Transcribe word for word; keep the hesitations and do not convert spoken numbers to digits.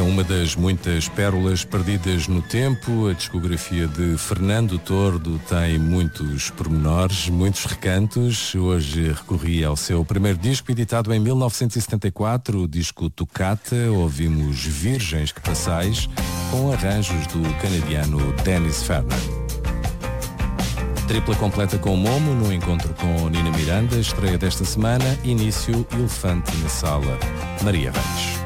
É uma das muitas pérolas perdidas no tempo. A discografia de Fernando Tordo tem muitos pormenores, muitos recantos. Hoje recorri ao seu primeiro disco, editado em mil novecentos e setenta e quatro, o disco Toccata. Ouvimos Virgens que Passais, com arranjos do canadiano Dennis Ferner. Tripla completa com Momo, no encontro com Nina Miranda, estreia desta semana, início Elefante na Sala, Maria Reis.